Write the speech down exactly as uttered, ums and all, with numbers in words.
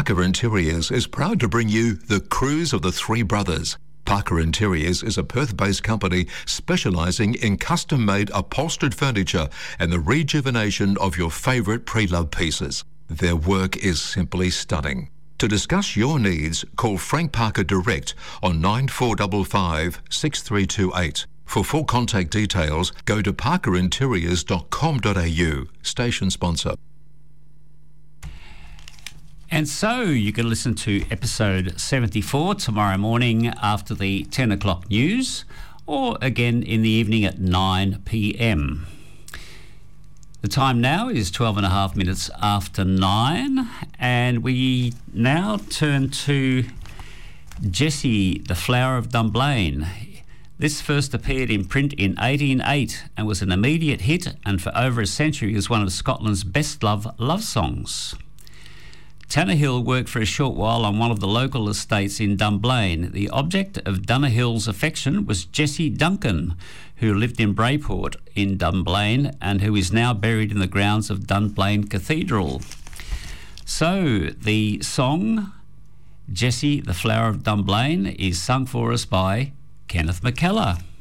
Parker Interiors is proud to bring you The Cruise of the Three Brothers. Parker Interiors is a Perth-based company specialising in custom-made upholstered furniture and the rejuvenation of your favourite pre-loved pieces. Their work is simply stunning. To discuss your needs, call Frank Parker direct on nine four five five, six three two eight. For full contact details, go to parker interiors dot com dot a u. Station sponsor. And so you can listen to episode seventy-four tomorrow morning after the ten o'clock news, or again in the evening at nine p m. The time now is twelve and a half minutes after nine, and we now turn to Jessie, the Flower of Dunblane. This first appeared in print in eighteen oh eight and was an immediate hit, and for over a century is one of Scotland's best-loved love songs. Tanner Hill worked for a short while on one of the local estates in Dunblane. The object of Dunnahill's affection was Jessie Duncan, who lived in Brayport in Dunblane and who is now buried in the grounds of Dunblane Cathedral. So the song Jessie, the Flower of Dunblane is sung for us by Kenneth McKellar.